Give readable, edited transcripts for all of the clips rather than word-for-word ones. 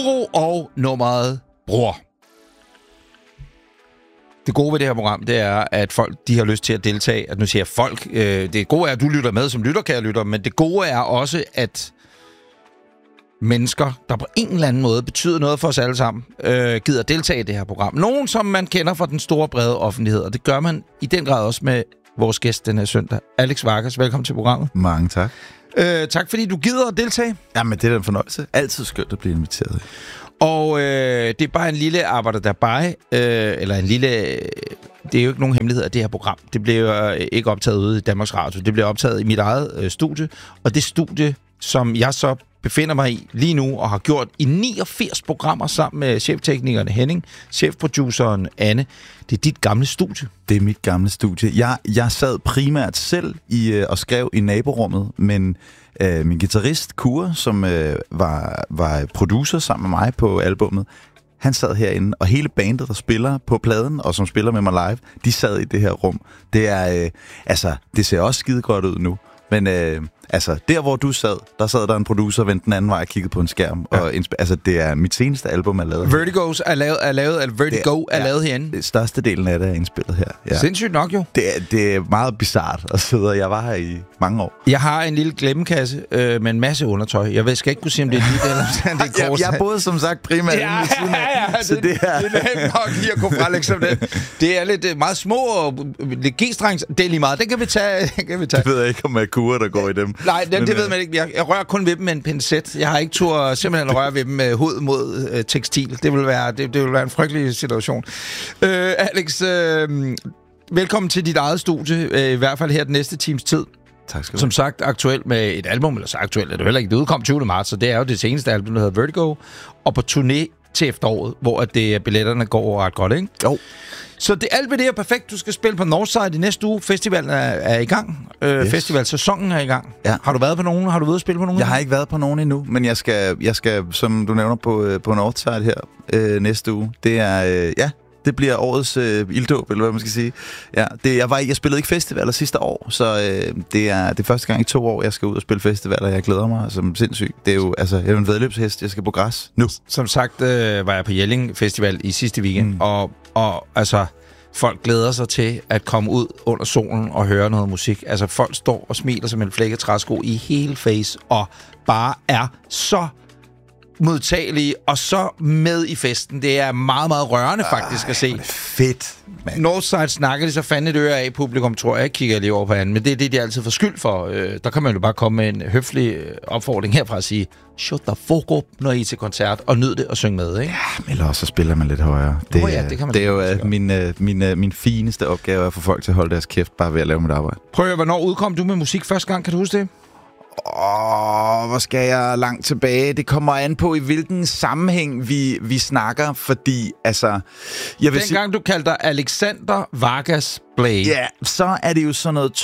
Guru og nummeret Bror. Det gode ved det her program, det er, at folk de har lyst til at deltage. At nu siger jeg folk. Det gode er, at du lytter med som lytter, kære lytter. Men det gode er også, at mennesker, der på en eller anden måde betyder noget for os alle sammen, gider deltage i det her program. Nogen, som man kender fra den store, brede offentlighed. Og det gør man i den grad også med vores gæst den her søndag. Alex Vargas, velkommen til programmet. Mange tak. Tak fordi du gider at deltage. Jamen, det er en fornøjelse. Altid skønt at blive inviteret. Og det er bare en lille arbejder dabei, eller en lille... Det er jo ikke nogen hemmelighed af det her program. Det bliver ikke optaget ude i Danmarks Radio. Det bliver optaget i mit eget studie. Og det studie, som jeg så befinder mig i lige nu, og har gjort i 89 programmer sammen med chefteknikeren Henning, chefproduceren Anne. Det er dit gamle studie. Det er mit gamle studie. Jeg sad primært selv og skrev i naborummet, men min guitarist, Kure, som var producer sammen med mig på albummet, han sad herinde, og hele bandet, der spiller på pladen, og som spiller med mig live, de sad i det her rum. Det er, det ser også skide godt ud nu. Men der hvor du sad, der sad der en producer, vendte den anden vej og kiggede på en skærm. Ja. Og det er mit seneste album, jeg lavede. Vertigo er lavet herinde. Det størstedelen af det er indspillet her. Ja. Sindssygt nok jo. Det er meget bizart at sidde, jeg var her i mange år. Jeg har en lille glemmekasse med en masse undertøj. Jeg skal ikke kunne sige, om det er lidt eller det er jeg boede som sagt primært inde ved siden af. Så det er nemt nok lige at kunne frelægge som det. Det er lidt meget små og lidt g-strengs. Det er lige meget. Den kan vi tage. Det ved jeg ikke, om Merkur, der går i dem. Nej, det ved man ikke. Jeg rører kun ved dem med en pincet. Jeg har ikke tur simpelthen røre ved dem med hud mod tekstil. Det vil være en frygtelig situation. Alex, velkommen til dit eget studie, i hvert fald her den næste times tid. Tak skal du have. Som sagt, aktuelt med et album, eller så aktuelt er det heller ikke. Det udkom 20. marts, så det er jo det seneste album, der hedder Vertigo, og på turné til efteråret, hvor billetterne går ret godt, ikke? Jo. Så alt ved det er perfekt. Du skal spille på Northside i næste uge. Festivalen er i gang. Yes. Festivalsæsonen er i gang. Ja. Har du været på nogen? Har du været at spille på nogen? Jeg har ikke været på nogen endnu, men jeg skal som du nævner, på Northside her næste uge. Det er, det bliver årets ilddåb, eller hvad man skal sige. Ja, jeg spillede ikke festivaler sidste år, så det er første gang i 2 år, jeg skal ud og spille festivaler. Jeg glæder mig som sindssygt. Det er jo, jeg er jo en væddeløbshest, jeg skal på græs nu. Som sagt var jeg på Jelling Festival i sidste weekend, og folk glæder sig til at komme ud under solen og høre noget musik. Altså, folk står og smiler som en flækket træsko i hele face, og bare er så modtagelige og så med i festen. Det er meget, meget rørende faktisk at se. Det er fedt, man. Northside snakker de så fandme et øre af publikum, tror jeg. Jeg kigger lige over på anden, men det er det, de altid får skyld for. Der kan man jo bare komme med en høflig opfordring herfra og sige, shut the fuck up, når I er til koncert, og nyd det og synge med, ikke? Ja, eller også så spiller man lidt højere. Det kan man. Det er jo min fineste opgave at få folk til at holde deres kæft, bare ved at lave mit arbejde. Prøv at, hvornår udkom du med musik første gang? Kan du huske det? Hvor skal jeg langt tilbage? Det kommer an på, i hvilken sammenhæng vi snakker, fordi dengang du kaldte dig Alexander Vargas Blade. Ja, så er det jo sådan noget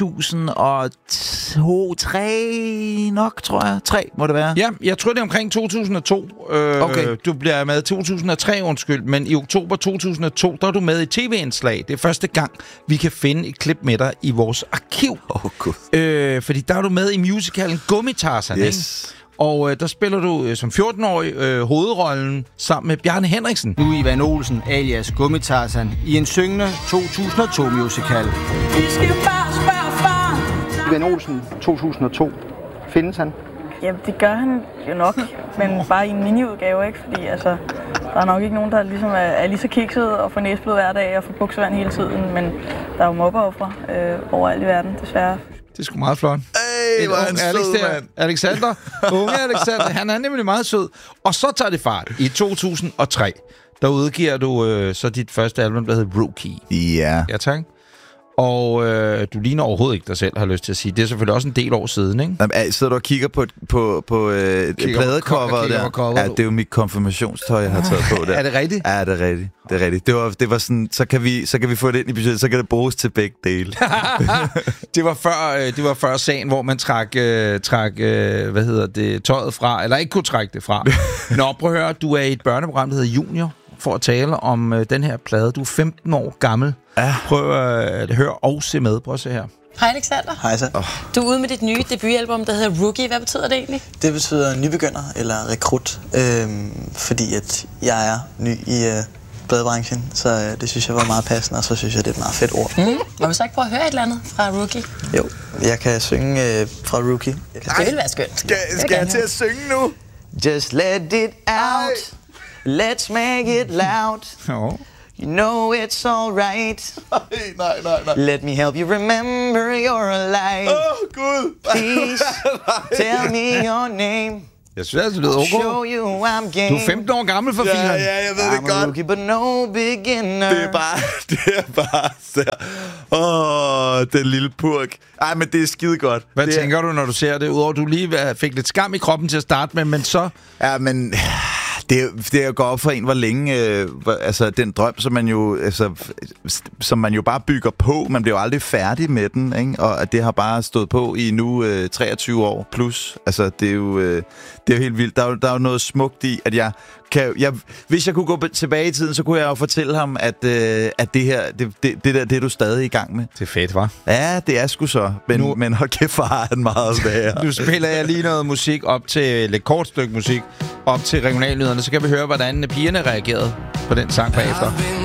2002, 3 nok, tror jeg. 3 må det være. Ja, jeg tror det er omkring 2002. Okay. Du bliver med 2003, undskyld, men i oktober 2002, der er du med i tv-indslag. Det er første gang, vi kan finde et klip med dig i vores arkiv. God. Fordi der er du med i musicalen Gummitarsan, yes. Ikke? Og der spiller du som 14-årig hovedrollen sammen med Bjarne Henriksen. Nu Ivan Olsen alias Gummitarsan i en syngende 2002-musical. Vi skal bare spørge far. Ivan Olsen 2002. Findes han? Jamen, det gør han jo nok, men bare i en miniudgave, ikke? Fordi der er nok ikke nogen, der ligesom er lige så kikset og får næseblod hver dag og får buksevand hele tiden, men der er jo mobberoffre overalt i verden, desværre. Det er sgu meget flot. Hvor er han sød, mand. Alexander, unge Alexander, han er nemlig meget sød. Og så tager det fart. I 2003, der udgiver du så dit første album, der hedder Rookie. Ja. Ja, tak. Og du ligner overhovedet ikke dig selv, har lyst til at sige. Det er selvfølgelig også en del år siden, ikke? Jamen, sidder du og kigger på pladecoveret der? Ja, det er jo mit konfirmationstøj, jeg har taget på der. Er det rigtigt? Ja, det er rigtigt. Det er rigtigt. Det var sådan, så kan vi få det ind i budgettet, så kan det bruges til begge dele. det var før sagen, hvor man trak tøjet fra, eller ikke kunne trække det fra. Nå, prøv at høre, du er i et børneprogram, der hedder Junior, for at tale om den her plade. Du er 15 år gammel. Ja. Prøv at høre og se med. Prøv at se her. Hej Alexander. Hej så. Du er ude med dit nye debutalbum, der hedder Rookie. Hvad betyder det egentlig? Det betyder nybegynder eller rekrut, fordi at jeg er ny i badebranchen, så det synes jeg var meget passende, og så synes jeg, det er et meget fedt ord. Må vi så ikke prøve at høre et eller andet fra Rookie? Jo, jeg kan synge fra Rookie. Det vil være skønt. Skal jeg til at synge nu? Just let it out, let's make it loud. Jo. You know it's all right. Nej. Let me help you remember you're alive. Gud. Please tell me your name. Jeg synes, det lyder Show okay. you I'm game. Du er 15 år gammel for filmen. Ja, jeg ved I'm det a godt. rookie, but no beginner. Det er bare så. Den lille purk. Ej, men det er skide godt. Hvad det tænker du, når du ser det? Udover at du lige fik lidt skam i kroppen til at starte med, men så... Ja, men det er jo godt op for en, hvor længe, altså den drøm, som man jo bare bygger på, man bliver jo aldrig færdig med den, ikke? Og at det har bare stået på i nu 23 år plus. Altså, det er jo helt vildt. Der er jo noget smukt i, at hvis jeg kunne gå tilbage i tiden, så kunne jeg jo fortælle ham, at det her, det er du stadig i gang med. Det er fedt, hva'? Ja, det er sgu så. Men hold kæft, for har han meget værre. Nu spiller jeg lige noget musik op til et kort stykke musik op til regionalnyhederne, så kan vi høre, hvordan pigerne reagerede på den sang bagefter.